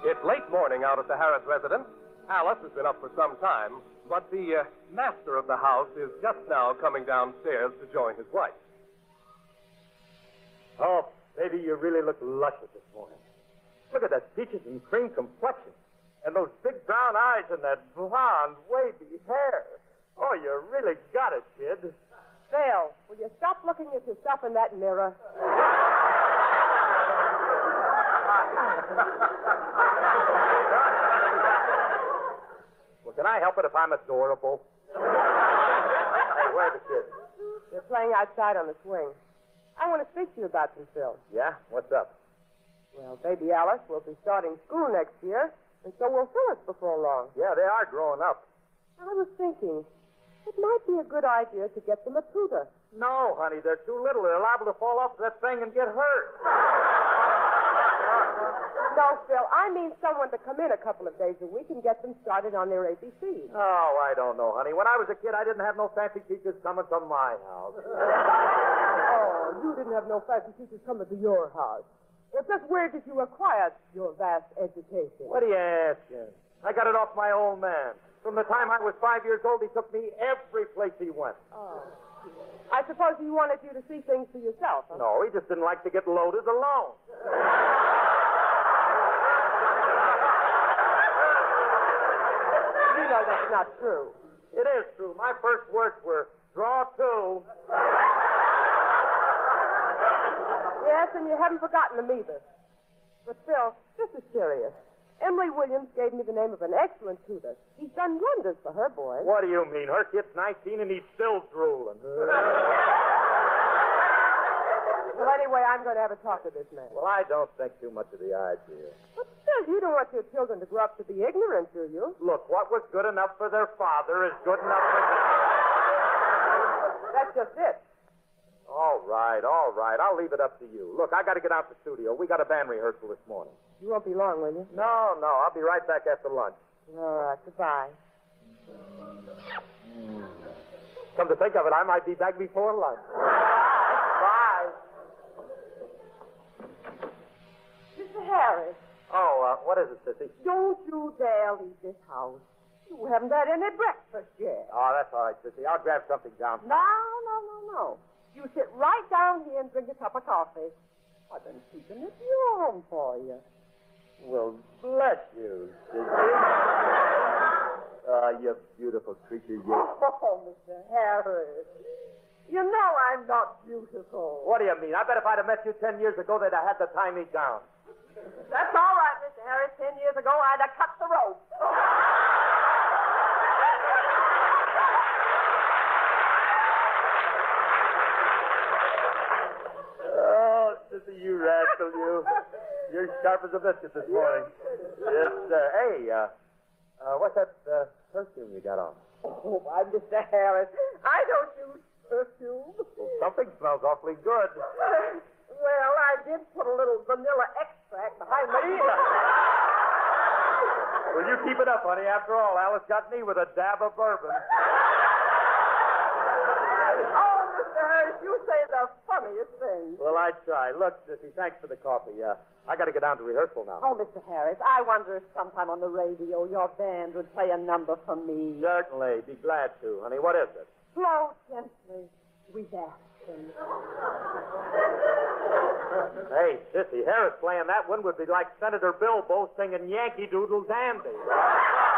It's late morning out at the Harris residence. Alice has been up for some time, but the master of the house is just now coming downstairs to join his wife. Oh, baby, you really look luscious this morning. Look at that peaches and cream complexion. And those big brown eyes and that blonde, wavy hair. Oh, you really got it, kid. Phil, will you stop looking at yourself in that mirror? Well, can I help it if I'm adorable? Hey, where are the kids? They're playing outside on the swing. I want to speak to you about them, Phil. Yeah? What's up? Well, baby Alice will be starting school next year, and so will Phyllis before long. Yeah, they are growing up. I was thinking, it might be a good idea to get them a tutor. No, honey, they're too little. They're liable to fall off that thing and get hurt. No, Phil, I mean someone to come in a couple of days a week and get them started on their ABCs. Oh, I don't know, honey. When I was a kid, I didn't have no fancy teachers coming to my house. Oh, you didn't have no fancy teachers coming to your house. Well, just where did you acquire your vast education? What are you asking? I got it off my old man. From the time I was 5 years old, he took me every place he went. Oh. I suppose he wanted you to see things for yourself, huh? No, he just didn't like to get loaded alone. You know that's not true. It is true. My first words were, draw two. Yes, and you haven't forgotten them either. But, Phil, this is serious. Emily Williams gave me the name of an excellent tutor. He's done wonders for her boy. What do you mean? Her kid's 19 and he's still drooling. Well, anyway, I'm going to have a talk with this man. Well, I don't think too much of the idea. But still, you don't want your children to grow up to be ignorant, do you? Look, what was good enough for their father is good enough for them. That's just it. All right, all right. I'll leave it up to you. Look, I got to get out to the studio. We got a band rehearsal this morning. You won't be long, will you? No, I'll be right back after lunch. All right, goodbye. Come to think of it, I might be back before lunch. Bye. Mr. Harris. Oh, what is it, Sissy? Don't you dare leave this house. You haven't had any breakfast yet. Oh, that's all right, Sissy. I'll grab something down. No. You sit right down here and drink a cup of coffee. I've been keeping it warm for you. Well, bless you, Sissy. You beautiful creature, you. Oh, Mr. Harris. You know I'm not beautiful. What do you mean? I bet if I'd have met you 10 years ago, they'd have had to tie me down. That's all right, Mr. Harris. 10 years ago, I'd have cut the rope. Oh, Sissy, you rascal, you. You're sharp as a biscuit this morning. Yes, hey, what's that perfume you got on? Oh, my Mr. Harris. I don't use perfume. Well, something smells awfully good. Well, I did put a little vanilla extract behind my ear. Well, you keep it up, honey. After all, Alice got me with a dab of bourbon. Oh, Mr. Harris, you say the funniest things. Well, I try. Look, Sissy, thanks for the coffee. I got to get down to rehearsal now. Oh, Mr. Harris, I wonder if sometime on the radio your band would play a number for me. Certainly. Be glad to, honey. What is it? Flow gently with Aspen. Hey, Sissy, Harris playing that one would be like Senator Bilbo singing Yankee Doodle Dandy.